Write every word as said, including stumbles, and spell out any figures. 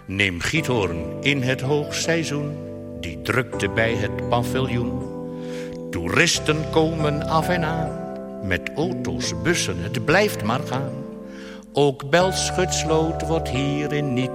Neem Giethoorn in het hoogseizoen, die drukte bij het paviljoen. Toeristen komen af en aan, met auto's, bussen, het blijft maar gaan. Ook Belschut-Sloot wordt hierin niet